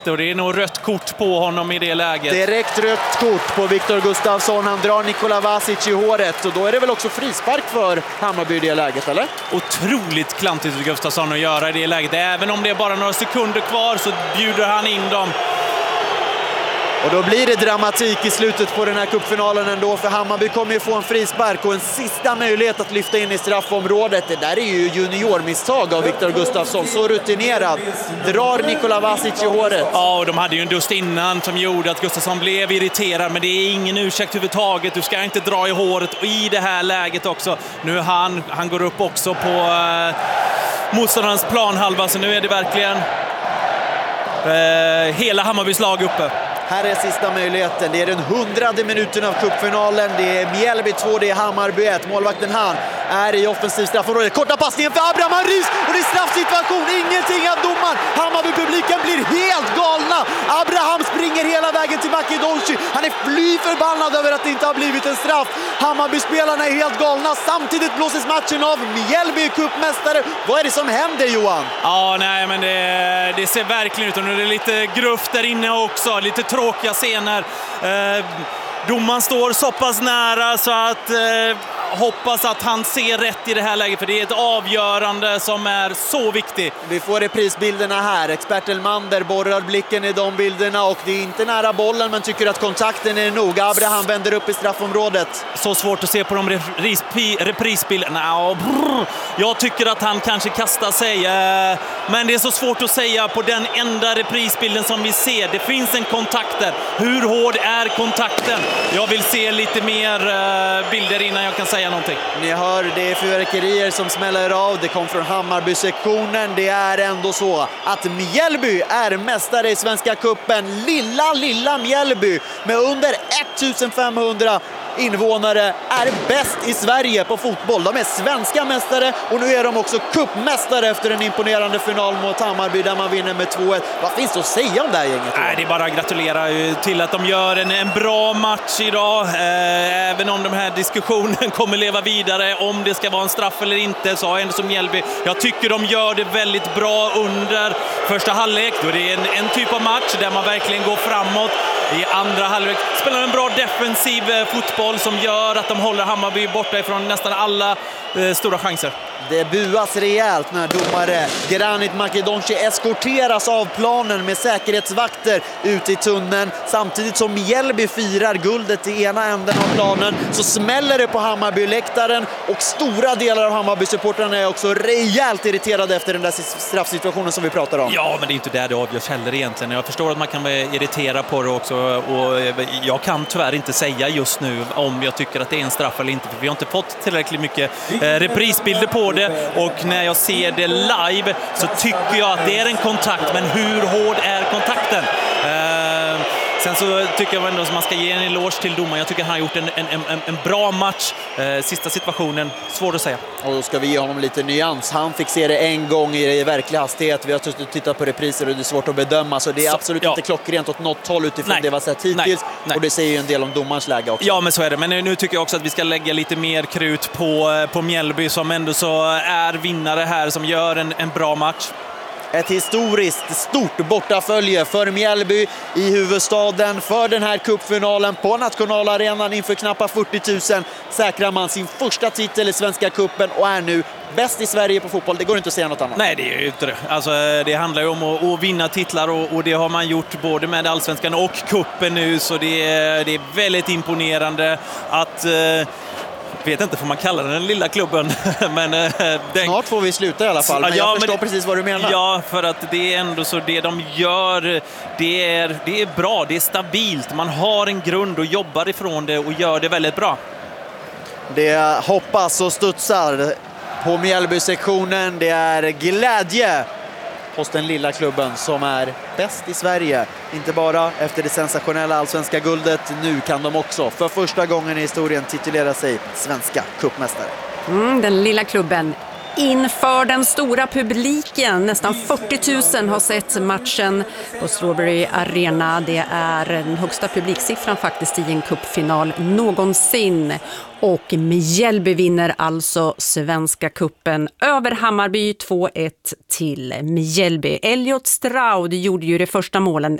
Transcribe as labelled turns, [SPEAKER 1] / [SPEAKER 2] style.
[SPEAKER 1] Och det är nog rött kort på honom i det läget.
[SPEAKER 2] Direkt rött kort på Viktor Gustafsson. Han drar Nikola Vasic i håret. Och då är det väl också frispark för Hammarby i det läget, eller?
[SPEAKER 1] Otroligt klantigt för Gustafsson att göra i det läget. Även om det är bara några sekunder kvar så bjuder han in dem.
[SPEAKER 2] Och då blir det dramatik i slutet på den här cupfinalen ändå, för Hammarby kommer ju få en frispark och en sista möjlighet att lyfta in i straffområdet. Det där är ju juniormisstag av Viktor Gustafsson, så rutinerad. Drar Nikola Vasic i håret.
[SPEAKER 1] Ja, och de hade ju en dust innan som gjorde att Gustafsson blev irriterad, men det är ingen ursäkt överhuvudtaget. Du ska inte dra i håret, och i det här läget också. Nu han går upp också på motståndarens planhalva, så nu är det verkligen hela Hammarbys lag uppe.
[SPEAKER 2] Här är sista möjligheten. Det är den 100:e minuten av cupfinalen. Det är Mjällby 2, det är Hammarby 1. Målvakten han är i offensiv straffområde. Korta passningen för Abraham Harris, och det är straffsituation. Ingenting av domaren. Hammarby-publiken blir helt galna. Abraham springer hela vägen till Makedonci. Han är fly förbannad över att det inte har blivit en straff. Hammarby-spelarna är helt galna. Samtidigt blåses matchen av. Mjällby är cupmästare. Vad är det som händer, Johan?
[SPEAKER 1] Ja, nej, men det ser verkligen ut. Och nu är det lite gruff där inne också. Lite tråkiga scener. Domaren står så pass nära så att hoppas att han ser rätt i det här läget, för det är ett avgörande som är så viktigt.
[SPEAKER 2] Vi får reprisbilderna här. Expert Elmander borrar blicken i de bilderna, och det är inte nära bollen, men tycker att kontakten är nog. Abraham vänder upp i straffområdet.
[SPEAKER 1] Så svårt att se på de reprisbilderna. Jag tycker att han kanske kastar sig, men det är så svårt att säga på den enda reprisbilden som vi ser. Det finns en kontakt där. Hur hård är kontakten? Jag vill se lite mer bilder innan jag kan säga någonting.
[SPEAKER 2] Ni hör, det är fyrverkerier som smäller av. Det kom från Hammarby-sektionen. Det är ändå så att Mjällby är mästare i Svenska cupen. Lilla Mjällby med under 1500 invånare är bäst i Sverige på fotboll. De är svenska mästare, och nu är de också cupmästare efter en imponerande final mot Hammarby där man vinner med 2-1. Vad finns det att säga om det här gänget?
[SPEAKER 1] Nej, det är bara att gratulera till att de gör en bra match idag. Även om de här diskussionen kommer leva vidare om det ska vara en straff eller inte, så har ändå som Mjällby. Jag tycker de gör det väldigt bra under första halvlek. Då är det en typ av match där man verkligen går framåt. I andra halvlek spelar en bra defensiv fotboll som gör att de håller Hammarby borta ifrån nästan alla stora chanser.
[SPEAKER 2] Det buas rejält när domare Granit Makedonci eskorteras av planen med säkerhetsvakter ute i tunneln. Samtidigt som Mjällby firar guldet i ena änden av planen, så smäller det på Hammarby-läktaren, och stora delar av Hammarby-supportrarna är också rejält irriterade efter den där straffsituationen som vi pratar om.
[SPEAKER 1] Ja, men det är inte där det avgörs heller egentligen. Jag förstår att man kan vara irriterad på det också, och jag kan tyvärr inte säga just nu om jag tycker att det är en straff eller inte, för vi har inte fått tillräckligt mycket reprisbilder på det, och när jag ser det live så tycker jag att det är en kontakt, men hur hård är kontakten? Sen så tycker jag ändå att man ska ge en eloge till domaren. Jag tycker att han har gjort en bra match. Sista situationen, svår att säga.
[SPEAKER 2] Och då ska vi ge honom lite nyans. Han fick se det en gång i verklig hastighet. Vi har tittat på repriser och det är svårt att bedöma. Så det är absolut inte klockrent åt något håll utifrån det vi har sett hittills. Nej. Och det säger ju en del om domarens läge också.
[SPEAKER 1] Ja, men så är det. Men nu tycker jag också att vi ska lägga lite mer krut på Mjällby, som ändå så är vinnare här, som gör en bra match.
[SPEAKER 2] Ett historiskt stort bortafölje för Mjällby i huvudstaden för den här cupfinalen på nationalarenan inför knappa 40 000. Säkrar man sin första titel i Svenska cupen och är nu bäst i Sverige på fotboll. Det går inte att säga något annat.
[SPEAKER 1] Nej, det är ju inte det. Alltså, det handlar ju om att vinna titlar, och det har man gjort både med Allsvenskan och cupen nu, så det är väldigt imponerande att... vet inte, får man kalla den lilla klubben. Men,
[SPEAKER 2] snart får vi sluta i alla fall, men jag förstår precis vad du menar.
[SPEAKER 1] Ja, för att det är ändå så det de gör, det är bra, det är stabilt. Man har en grund och jobbar ifrån det och gör det väldigt bra.
[SPEAKER 2] Det hoppas och studsar på Mjällby-sektionen. Det är glädje hos den lilla klubben som är bäst i Sverige. Inte bara efter det sensationella allsvenska guldet. Nu kan de också för första gången i historien titulera sig svenska cupmästare.
[SPEAKER 3] Den lilla klubben inför den stora publiken. Nästan 40 000 har sett matchen på Strawberry Arena. Det är den högsta publiksiffran faktiskt i en cupfinal någonsin. Och Mjällby vinner alltså Svenska kuppen över Hammarby 2-1 till Mjällby. Elliot Stroud gjorde ju det första målen